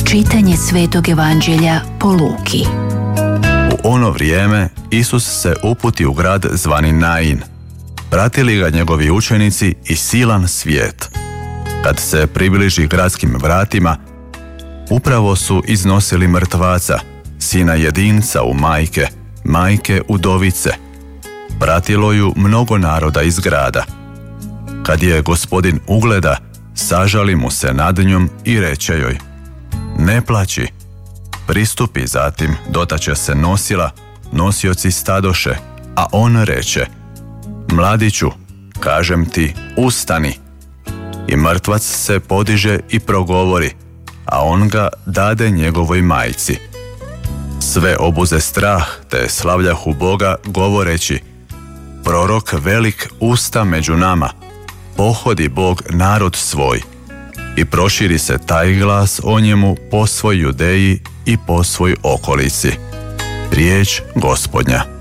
Čitanje Svetog Evanđelja po Luki. U ono vrijeme Isus se uputi u grad zvani Nain. Pratili ga njegovi učenici i silan svijet. Kad se približi gradskim vratima, upravo su iznosili mrtvaca, sina jedinca u majke udovice. Pratilo ju mnogo naroda iz grada. Kad je Gospodin ugleda, sažali mu se nad njom i reče joj: ne plaći. Pristupi zatim, dotače se nosila, nosioci stadoše, a on reče: mladiću, kažem ti, ustani. I mrtvac se podiže i progovori, a on ga dade njegovoj majci. Sve obuze strah, te slavljahu Boga, govoreći: prorok velik usta među nama, pohodi Bog narod svoj. I proširi se taj glas o njemu po svoj Judeji i po svoj okolici. Riječ Gospodnja.